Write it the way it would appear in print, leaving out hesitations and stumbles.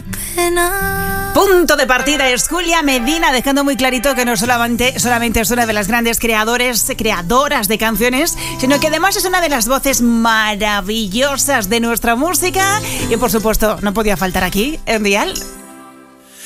pena. Punto de partida es Julia Medina, dejando muy clarito que no solamente es una de las grandes creadoras de canciones, sino que además es una de las voces maravillosas de nuestra música y por supuesto no podía faltar aquí en Dial.